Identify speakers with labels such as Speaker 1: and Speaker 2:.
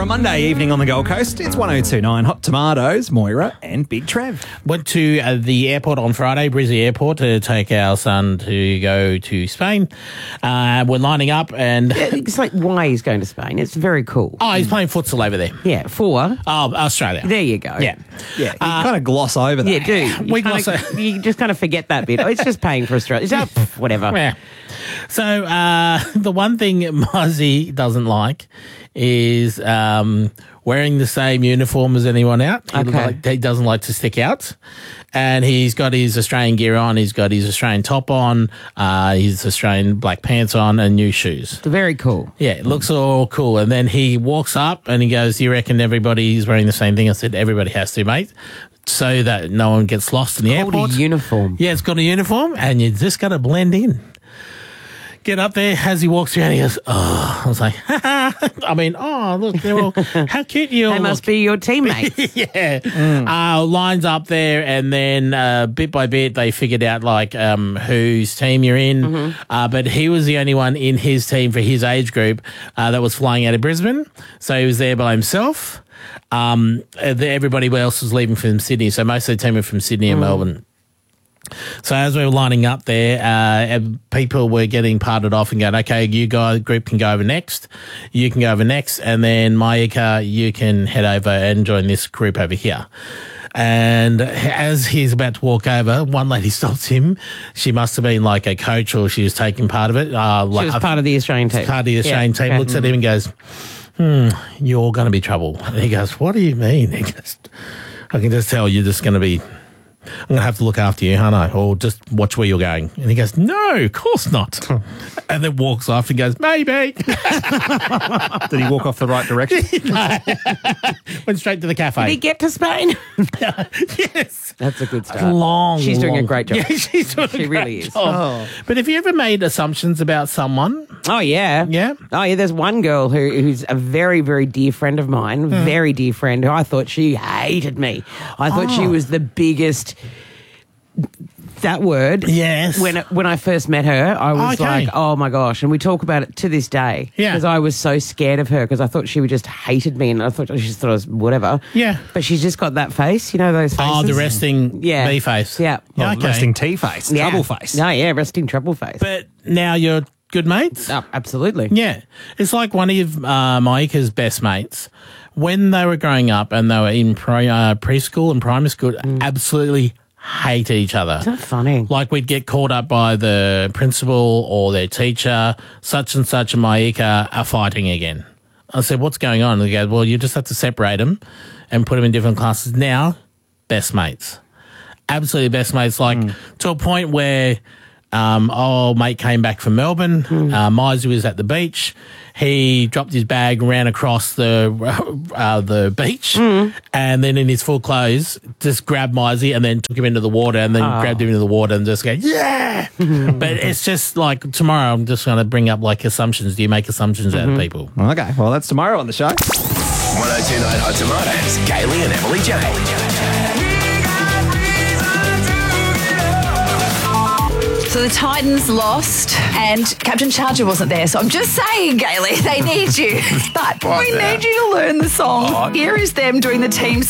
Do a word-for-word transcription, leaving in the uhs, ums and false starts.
Speaker 1: a Monday evening on the Gold Coast. It's one oh two point nine Hot Tomatoes, Moira and Big Trev.
Speaker 2: Went to uh, the airport on Friday, Brizzy Airport, to take our son to go to Spain. Uh, we're lining up and...
Speaker 3: It's like why he's going to Spain. It's very cool.
Speaker 2: Oh, he's playing futsal over there.
Speaker 3: Yeah, for...
Speaker 2: Oh, Australia.
Speaker 3: There you go.
Speaker 2: Yeah.
Speaker 1: Yeah, you uh, kind of gloss over that.
Speaker 3: Yeah, do. You,
Speaker 2: we
Speaker 3: kinda,
Speaker 2: gloss o-
Speaker 3: you just kind of forget that bit. Oh, it's just paying for Australia. It's just, pff, whatever.
Speaker 2: Yeah. So uh, the one thing Muzzy doesn't like is um, wearing the same uniform as anyone out. He,
Speaker 3: Okay.
Speaker 2: like, he doesn't like to stick out. And he's got his Australian gear on. He's got his Australian top on, uh, his Australian black pants on and new shoes.
Speaker 3: Very cool.
Speaker 2: Yeah, it looks all cool. And then he walks up and he goes, you reckon everybody's wearing the same thing? I said, everybody has to, mate, so that no one gets lost in the
Speaker 3: Called
Speaker 2: airport.
Speaker 3: a uniform.
Speaker 2: Yeah, it's got a uniform and you just got to blend in. Get up there as he walks around. He goes, "Oh!" I was like, "I mean, oh, look, they're all how cute you all
Speaker 3: They must
Speaker 2: look."
Speaker 3: be your teammates.
Speaker 2: Yeah, uh, lines up there, and then uh, bit by bit they figured out like um, whose team you're in.
Speaker 3: Mm-hmm.
Speaker 2: Uh, but he was the only one in his team for his age group uh, that was flying out of Brisbane, so he was there by himself. Um, everybody else was leaving from Sydney, so most of the team were from Sydney and
Speaker 3: Mm.
Speaker 2: Melbourne. So as we were lining up there, uh, people were getting parted off and going, okay, you guys, group can go over next, you can go over next, and then Maika, you can head over and join this group over here. And as he's about to walk over, one lady stops him. She must have been like a coach or she was taking part of it. Uh,
Speaker 3: She
Speaker 2: like
Speaker 3: was part of the Australian team.
Speaker 2: part of the Australian
Speaker 3: Yeah,
Speaker 2: team,
Speaker 3: okay.
Speaker 2: looks at him and goes, hmm, you're going to be trouble. And he goes, what do you mean? He goes, I can just tell you're just going to be... I'm going to have to look after you, aren't I? Or just watch where you're going. And he goes, no, of course not. And then walks off and goes, maybe.
Speaker 1: Did he walk off the right direction?
Speaker 2: Went straight to the cafe.
Speaker 3: Did he get to Spain?
Speaker 2: Yes.
Speaker 3: That's a good start.
Speaker 2: Long,
Speaker 3: She's doing a
Speaker 2: long-
Speaker 3: great job.
Speaker 2: Yeah, she's doing
Speaker 3: She
Speaker 2: a
Speaker 3: really
Speaker 2: great
Speaker 3: is.
Speaker 2: job. But have you ever made assumptions about someone?
Speaker 3: Oh, yeah.
Speaker 2: Yeah?
Speaker 3: Oh, yeah. There's one girl who, who's a very, very dear friend of mine,
Speaker 2: Hmm.
Speaker 3: very dear friend, who I thought she hated me. I thought she
Speaker 2: Oh.
Speaker 3: was the biggest... That word.
Speaker 2: Yes.
Speaker 3: When when I first met her, I was
Speaker 2: Okay.
Speaker 3: like, oh my gosh. And we talk about it to this day.
Speaker 2: Yeah.
Speaker 3: Because I was so scared of her because I thought she would just hated me and I thought she just thought I was whatever.
Speaker 2: Yeah.
Speaker 3: But she's just got that face, you know, those faces.
Speaker 2: Oh, the resting
Speaker 3: Yeah.
Speaker 2: B face.
Speaker 3: Yeah.
Speaker 2: Yeah,
Speaker 1: Oh,
Speaker 2: okay.
Speaker 1: resting T-face,
Speaker 3: Yeah.
Speaker 1: trouble face.
Speaker 3: No, yeah, resting trouble face.
Speaker 2: But now you're good mates?
Speaker 3: Oh, absolutely.
Speaker 2: Yeah. It's like one of uh, Maika's best mates. When they were growing up and they were in pre, uh, preschool and primary school, absolutely hate each other.
Speaker 3: Isn't that funny?
Speaker 2: Like we'd get called up by the principal or their teacher, such and such and Maika are fighting again. I said, what's going on? And they go, well, you just have to separate them and put them in different classes. Now, best mates. Absolutely best mates. Like to a point where um, old mate came back from Melbourne. Uh, Mizey was at the beach. He dropped his bag, ran across the uh, the beach, and then in his full clothes, just grabbed Mizey and then took him into the water and then grabbed him into the water and just go, yeah! But it's just like tomorrow I'm just going to bring up like assumptions. Do you make assumptions out of people?
Speaker 1: Okay, well, that's tomorrow on the show.
Speaker 4: one oh two point nine Hot Tomatoes, Kaylee and Emily J.
Speaker 5: So the Titans lost and Captain Charger wasn't there. So I'm just saying, Gailey, they need you. But we need you to learn the song. Here is them doing the team